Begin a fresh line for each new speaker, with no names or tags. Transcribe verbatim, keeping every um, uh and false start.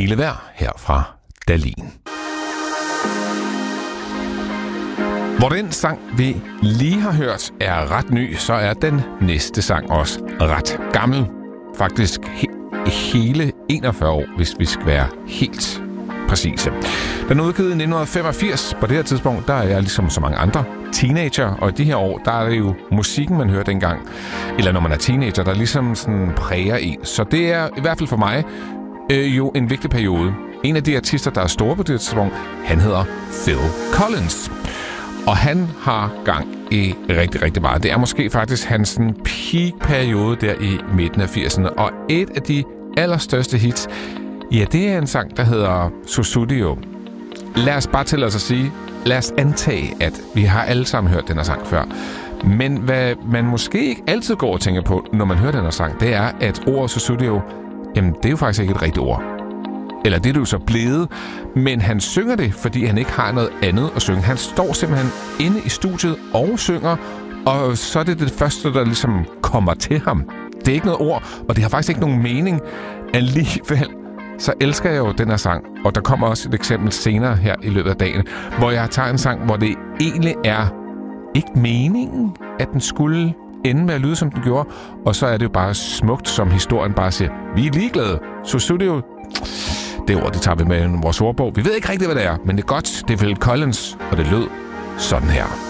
Hele vejr her fra Dahlin. Hvor den sang, vi lige har hørt, er ret ny, så er den næste sang også ret gammel. Faktisk he- hele enogfyrre år, hvis vi skal være helt præcise. Den er udgivet i nitten femogfirs. På det her tidspunkt, der er jeg ligesom så mange andre teenager, og i de her år, der er det jo musikken, man hører dengang, eller når man er teenager, der ligesom sådan præger en. Så det er i hvert fald for mig øh, jo en vigtig periode. En af de artister, der er store på det tidspunkt, han hedder Phil Collins. Og han har gang i rigtig, rigtig meget. Det er måske faktisk hans peak-periode der i midten af firserne. Og et af de allerstørste hits, ja, det er en sang, der hedder Sussudio. Lad os bare til os at sige, lad os antage, at vi har alle sammen hørt den her sang før. Men hvad man måske ikke altid går og tænker på, når man hører den her sang, det er, at ordet Sussudio, jamen det er jo faktisk ikke et rigtigt ord. Eller det er det jo så blevet, men han synger det, fordi han ikke har noget andet at synge. Han står simpelthen inde i studiet og synger, og så er det det første, der ligesom kommer til ham. Det er ikke noget ord, og det har faktisk ikke nogen mening. Alligevel, så elsker jeg jo den her sang, og der kommer også et eksempel senere her i løbet af dagen, hvor jeg tager en sang, hvor det egentlig er ikke meningen, at den skulle ende med at lyde, som den gjorde, og så er det jo bare smukt, som historien bare siger, vi er ligeglade. Sussudio, det ord, det tager vi med i vores ordbog. Vi ved ikke rigtigt, hvad det er, men det er godt. Det er Phil Collins, og det lød sådan her.